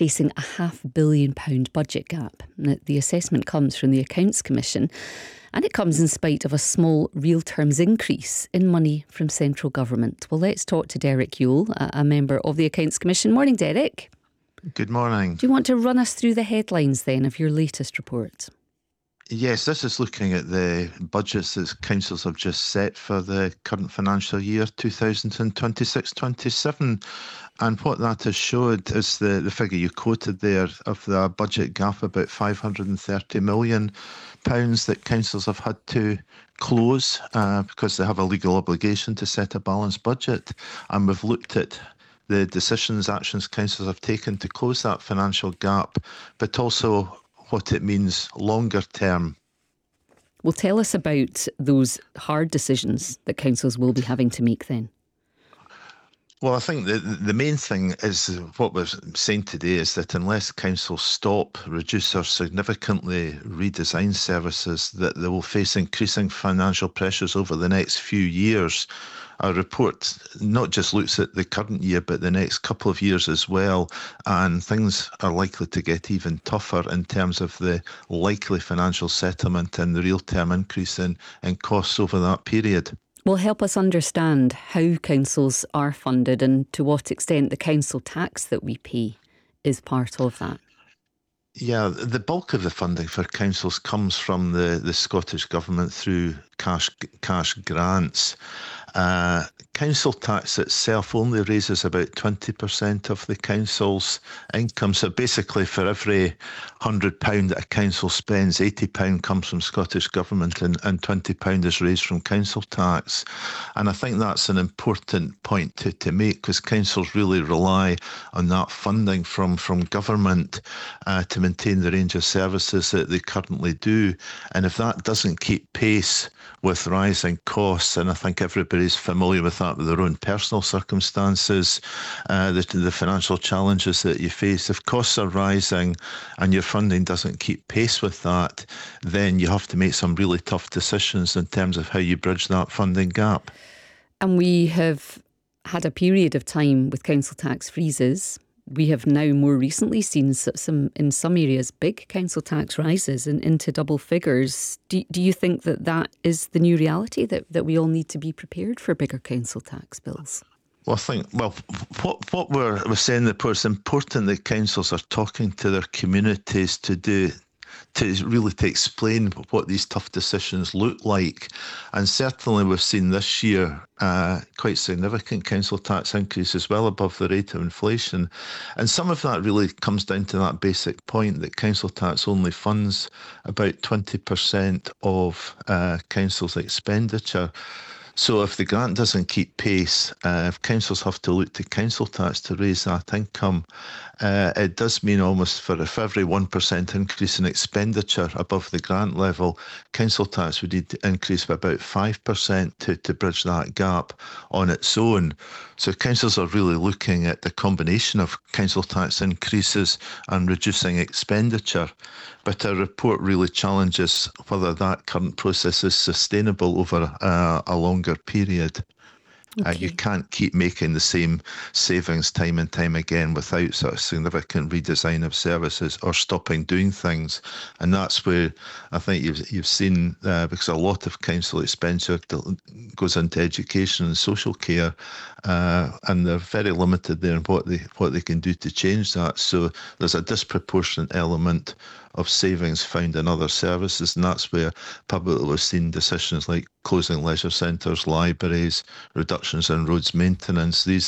facing a £500 million budget gap. Now, the assessment comes from the Accounts Commission, and it comes in spite of a small real terms increase in money from central government. Well, let's talk to Derek Yule, a member of the Accounts Commission. Morning, Derek. Good morning. Do you want to run us through the headlines then of your latest report? Yes, this is looking at the budgets that councils have just set for the current financial year 2026-27. And what that has showed is the figure you quoted there of the budget gap, about £530 million that councils have had to close because they have a legal obligation to set a balanced budget. And we've looked at the actions councils have taken to close that financial gap, but also what it means longer term. Well, tell us about those hard decisions that councils will be having to make then. Well, I think the main thing is what we're saying today is that unless councils stop, reduce or significantly redesign services, that they will face increasing financial pressures over the next few years. Our report not just looks at the current year, but the next couple of years as well. And things are likely to get even tougher in terms of the likely financial settlement and the real term increase in costs over that period. Well, help us understand how councils are funded and to what extent the council tax that we pay is part of that. Yeah, the bulk of the funding for councils comes from the Scottish Government through cash grants. Council tax itself only raises about 20% of the council's income. So basically for every £100 that a council spends, £80 comes from Scottish Government and £20 is raised from council tax. And I think that's an important point to make, because councils really rely on that funding from government to maintain the range of services that they currently do. And if that doesn't keep pace with rising costs, and I think everybody's familiar with that with their own personal circumstances, the financial challenges that you face. If costs are rising and your funding doesn't keep pace with that, then you have to make some really tough decisions in terms of how you bridge that funding gap. And we have had a period of time with council tax freezes. We have now more recently seen in some areas big council tax rises into double figures. Do you think that is the new reality, that we all need to be prepared for bigger council tax bills? Well, what we're saying, that it's important that councils are talking to their communities to explain what these tough decisions look like. And certainly we've seen this year quite significant council tax increases well above the rate of inflation. And some of that really comes down to that basic point that council tax only funds about 20% of council's expenditure. So if the grant doesn't keep pace, if councils have to look to council tax to raise that income, it does mean almost for every 1% increase in expenditure above the grant level, council tax would need to increase by about 5% to bridge that gap on its own. So councils are really looking at the combination of council tax increases and reducing expenditure. But our report really challenges whether that current process is sustainable over a longer period. Okay. You can't keep making the same savings time and time again without sort of significant redesign of services or stopping doing things. And that's where I think you've seen, because a lot of council expenditure goes into education and social care, and they're very limited there in what they can do to change that. So there's a disproportionate element of savings found in other services, and that's where publicly we've seen decisions like closing leisure centres, libraries, reductions in roads maintenance. These